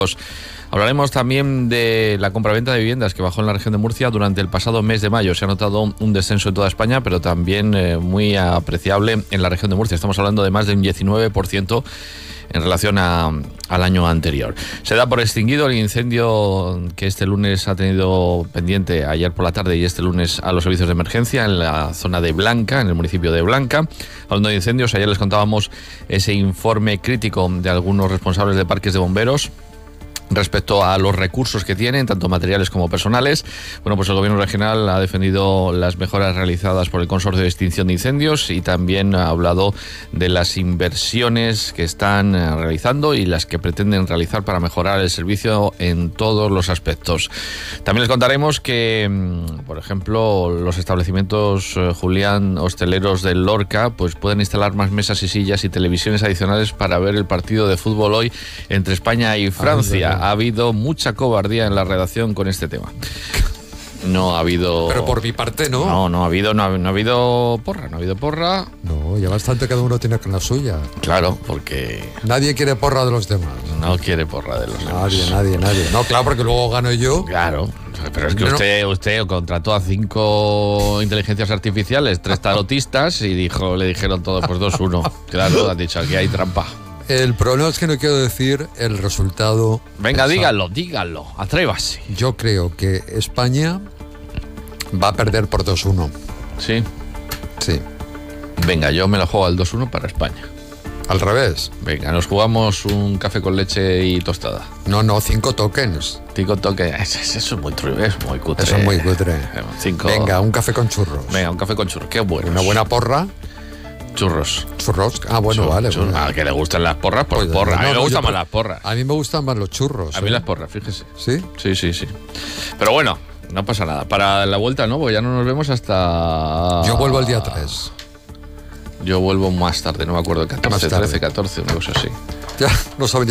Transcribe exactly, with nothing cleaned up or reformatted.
Hablaremos también de la compraventa de viviendas que bajó en la región de Murcia durante el pasado mes de mayo. Se ha notado un descenso en toda España, pero también eh, muy apreciable en la región de Murcia. Estamos hablando de más de un diecinueve por ciento en relación a, al año anterior. Se da por extinguido el incendio que este lunes ha tenido pendiente ayer por la tarde y este lunes a los servicios de emergencia en la zona de Blanca, en el municipio de Blanca. Hablando de incendios, ayer les contábamos ese informe crítico de algunos responsables de parques de bomberos respecto a los recursos que tienen, tanto materiales como personales. Bueno, pues el gobierno regional ha defendido las mejoras realizadas por el Consorcio de Extinción de Incendios y también ha hablado de las inversiones que están realizando y las que pretenden realizar para mejorar el servicio en todos los aspectos. También les contaremos que, por ejemplo, los establecimientos, eh, Julián, hosteleros del Lorca, pues pueden instalar más mesas y sillas y televisiones adicionales para ver el partido de fútbol hoy entre España y Francia. Ha habido mucha cobardía en la redacción con este tema. No ha habido... Pero por mi parte, ¿no? No, no ha habido, no ha, no ha habido porra, no ha habido porra. No, ya bastante cada uno tiene con la suya. Claro, porque... Nadie quiere porra de los demás. No quiere porra de los demás. Nadie, nadie, nadie. No, claro, porque luego gano yo. Claro, pero es que no, usted, usted contrató a cinco inteligencias artificiales, tres tarotistas y dijo, le dijeron todos, pues dos uno. Claro, han dicho, aquí hay trampa. El problema es que no quiero decir el resultado. Venga, exacto. dígalo, dígalo, atrévase. Yo creo que España va a perder por dos uno. ¿Sí? Sí. Venga, yo me la juego al dos uno para España. ¿Al revés? Venga, nos jugamos un café con leche y tostada. No, no, cinco tokens. Cinco tokens, eso es muy truve, es muy cutre. Eso es muy cutre. Cinco... Venga, un café con churros. Venga, un café con churros, qué bueno. Una buena porra. Churros. Churros. Ah, bueno, Chur, vale. Chur, bueno. A que le gustan las porras, pues, pues porra. No, a mí me no, gustan yo, más las porras. A mí me gustan más los churros. A ¿eh? mí las porras, fíjese. ¿Sí? Sí, sí, sí. Pero bueno, no pasa nada. Para la vuelta, ¿no? Pues ya no nos vemos hasta... Yo vuelvo el día tres. Yo vuelvo más tarde, no me acuerdo, catorce, trece, catorce, una cosa así. Ya, no saben